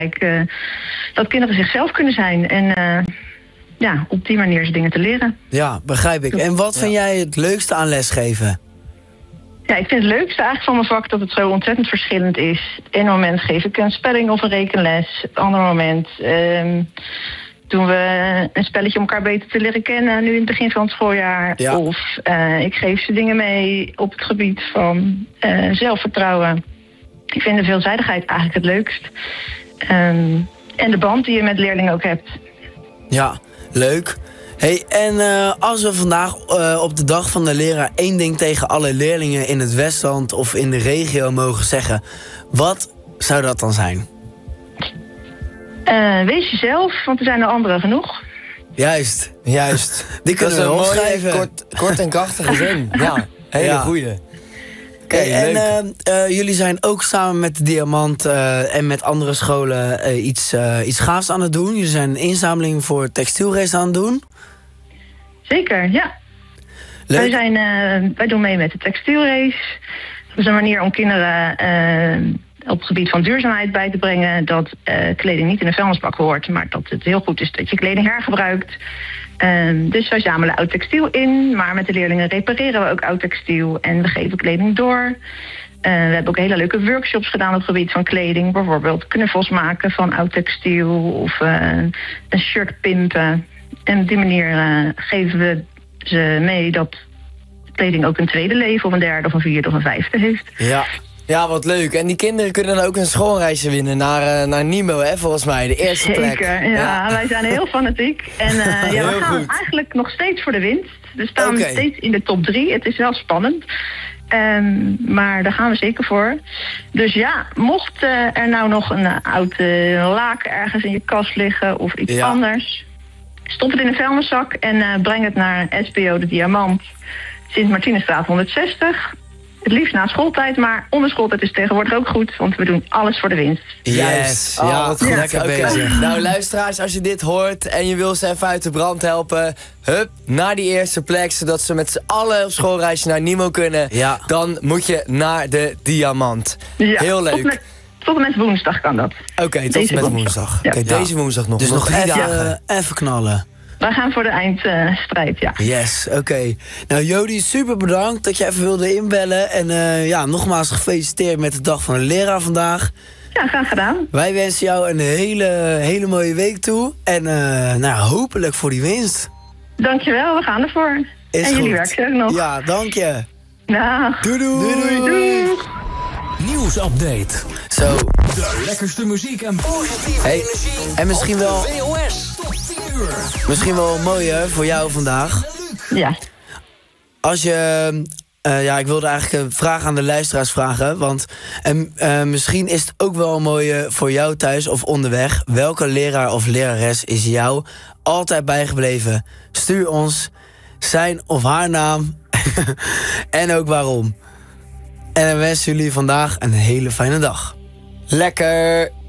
dat kinderen zichzelf kunnen zijn. En op die manier ze dingen te leren. Ja, begrijp ik. En wat vind jij het leukste aan lesgeven? Ja, ik vind het leukste eigenlijk van mijn vak dat het zo ontzettend verschillend is. In een moment geef ik een spelling of een rekenles. Het andere moment doen we een spelletje om elkaar beter te leren kennen, nu in het begin van het schooljaar. Ja. Of ik geef ze dingen mee op het gebied van zelfvertrouwen. Ik vind de veelzijdigheid eigenlijk het leukst. En de band die je met leerlingen ook hebt. Ja, leuk. Hey, en als we vandaag op de dag van de leraar 1 ding tegen alle leerlingen in het Westland of in de regio mogen zeggen, wat zou dat dan zijn? Wees jezelf, want er zijn er anderen genoeg. Juist. Die kunnen we wel opschrijven. Kort en krachtige zin. Ja, hele goeie. Okay, en jullie zijn ook samen met de Diamant en met andere scholen iets gaafs aan het doen. Jullie zijn een inzameling voor textielrace aan het doen. Zeker, ja. Leuk. Wij doen mee met de textielrace. Dat is een manier om kinderen op het gebied van duurzaamheid bij te brengen dat kleding niet in een vuilnisbak hoort, maar dat het heel goed is dat je kleding hergebruikt. Dus wij zamelen oud textiel in, maar met de leerlingen repareren we ook oud textiel en we geven kleding door. We hebben ook hele leuke workshops gedaan op het gebied van kleding. Bijvoorbeeld knuffels maken van oud textiel of een shirt pimpen. En op die manier geven we ze mee dat kleding ook een tweede leven of een derde of een vierde of een vijfde heeft. Ja, wat leuk. En die kinderen kunnen dan ook een schoolreisje winnen naar Nemo, hè, volgens mij. De eerste plek. Zeker, ja. Wij zijn heel fanatiek. En we gaan eigenlijk nog steeds voor de winst. We staan steeds in de top 3. Het is wel spannend. Maar daar gaan we zeker voor. Dus ja, mocht er nou nog een oud laken ergens in je kast liggen of iets anders, stop het in een vuilniszak en breng het naar SBO de Diamant, Sint-Martinusstraat 160. Het liefst na schooltijd, maar onder schooltijd is tegenwoordig ook goed, want we doen alles voor de winst. Yes. Wat goed. Lekker bezig. Nou, luisteraars, als je dit hoort en je wil ze even uit de brand helpen, hup, naar die eerste plek, zodat ze met z'n allen op schoolreisje naar Nemo kunnen, dan moet je naar de Diamant. Ja, heel leuk. Tot en met woensdag kan dat. Oké, tot en met woensdag. Ja. Deze woensdag nog. Dus nog 3 dagen. Even knallen. Wij gaan voor de eindstrijd, ja. Yes, oké. Nou, Jody, super bedankt dat je even wilde inbellen. En nogmaals gefeliciteerd met de dag van de leraar vandaag. Ja, graag gedaan. Wij wensen jou een hele mooie week toe. En hopelijk voor die winst. Dankjewel, we gaan ervoor. Is en jullie goed. werken ook nog. Ja, dank je. Nou. Doei. Nieuwsupdate. Zo. De lekkerste muziek en positieve energie. En misschien wel VOS. Tot 10 uur. Misschien wel mooi hè, voor jou vandaag. Ja. Als je... ik wilde eigenlijk een vraag aan de luisteraars vragen. Want misschien is het ook wel een mooie voor jou thuis of onderweg. Welke leraar of lerares is jou altijd bijgebleven? Stuur ons zijn of haar naam. En ook waarom. En dan wensen jullie vandaag een hele fijne dag. Lekker.